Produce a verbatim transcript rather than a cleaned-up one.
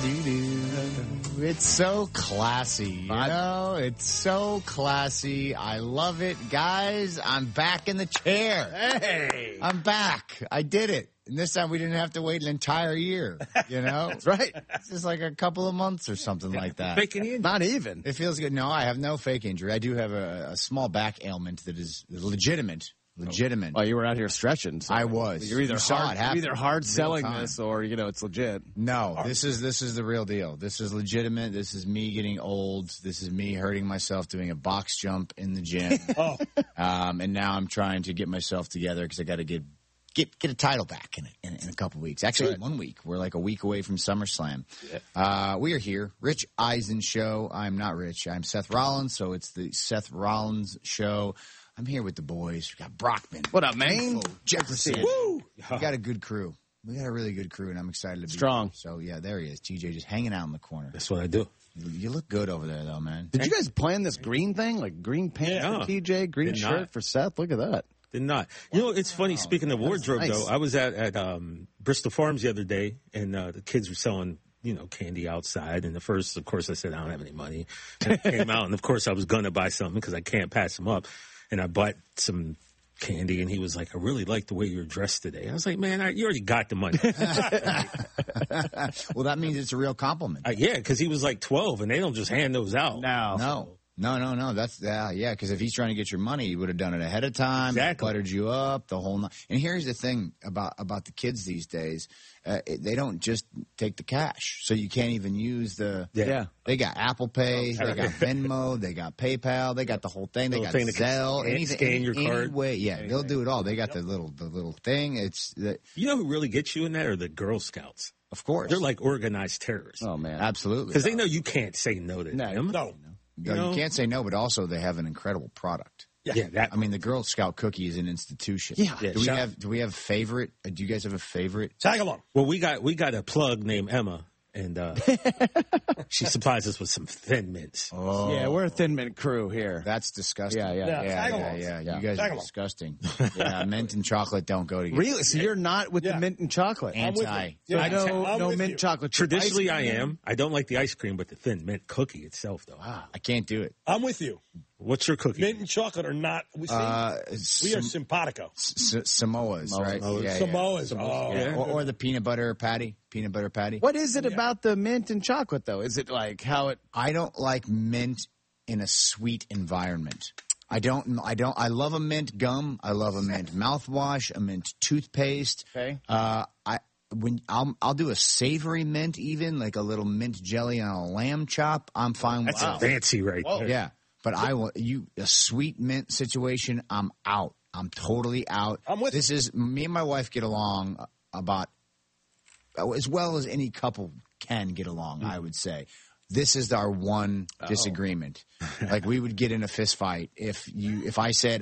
Do-do-do. It's so classy, you know? It's so classy. I love it. Guys, I'm back in the chair. Hey! I'm back. I did it. And this time we didn't have to wait an entire year, you know? That's right. It's just like a couple of months or something like that. Faking injury. Not even. It feels good. No, I have no fake injury. I do have a, a small back ailment that is legitimate. Legitimate. Well, you were out here stretching. So I was. You're either You saw hard, it happen you're either hard real selling time. this or, you know, it's legit. No, this is this is the real deal. This is legitimate. This is me getting old. This is me hurting myself doing a box jump in the gym. Oh. Um, and now I'm trying to get myself together because I got to get get get a title back in a, in, in a couple weeks. Actually, one week. We're like a week away from SummerSlam. Yeah. Uh, we are here, Rich Eisen Show. I'm not Rich. I'm Seth Rollins, so it's the Seth Rollins Show. I'm here with the boys. We got Brockman. What up, man? Info, Jefferson. Woo! We got a good crew. We got a really good crew, and I'm excited to be Strong. here. So, yeah, there he is. T J just hanging out in the corner. That's what I do. You, you look good over there, though, man. Did you guys plan this green thing? Like green pants Yeah. for T J, green Did shirt not. for Seth? Look at that. Did not. You know, it's funny, speaking of wardrobe, nice. though, I was at, at um, Bristol Farms the other day, and uh, the kids were selling, you know, candy outside. And the first, of course, I said, I don't have any money. And I came out, and of course, I was going to buy something because I can't pass them up. And I bought some candy, and he was like, I really like the way you're dressed today. I was like, man, I, you already got the money. Well, that means it's a real compliment. uh, yeah, because he was like twelve, and they don't just hand those out. No. No. No, no, no. That's uh, yeah. Because if he's trying to get your money, he would have done it ahead of time. Exactly. Buttered you up the whole night. And here's the thing about about the kids these days: uh, it, they don't just take the cash, so you can't even use the. Yeah. Yeah. They got Apple Pay, they got Venmo, they got PayPal, they got the whole thing. They Little got thing that can Zelle, scan- anything, scan any, your any card. way. Yeah, they'll do it all. They got the little the little thing. It's the, You know who really gets you in that are the Girl Scouts. of course They're like organized terrorists. Oh, man. absolutely Because they know you can't say no to No. them. No. No, you know? you can't say no, but also they have an incredible product. Yeah, that. I mean, the Girl Scout cookie is an institution. Yeah. Yeah, Do we shout- have Do we have favorite? uh, Do you guys have a favorite? Tag along. Well, we got we got a plug named Emma, and uh, she supplies us with some Thin Mints. Oh, Yeah, we're a Thin Mint crew here. that's disgusting. Yeah, yeah. Yeah. yeah, Tag yeah, along. yeah. Yeah. You guys Tag are along. disgusting. Yeah, mint and chocolate don't go together. Really? So you're not with Yeah. the mint and chocolate? I'm with Anti. you. Yeah, I know I'm no with mint you. chocolate. chip Traditionally, ice I cream? am. I don't like the ice cream, but the Thin Mint cookie itself, though. Ah. I can't do it. I'm with you. What's your cookie? Mint and chocolate are not. We, see, Uh, we are Sam- simpatico. S- Samoas, right? Samoas. Yeah, yeah. Samoas. Oh, Yeah. Or, or the peanut butter patty. Peanut butter patty. What is it about the mint and chocolate, though? Is it like how it... I don't like mint in a sweet environment. I don't. I don't. I love a mint gum. I love a mint mouthwash. A mint toothpaste. Okay. Uh, I when I'll I'll do a savory mint, even like a little mint jelly on a lamb chop. I'm fine with That's that. fancy, right there. Yeah, but I will you a sweet mint situation. I'm out. I'm totally out. I'm with this. Is me and my wife get along about as well as any couple can get along. I would say. This is our one disagreement. Like we would get in a fist fight if you if I said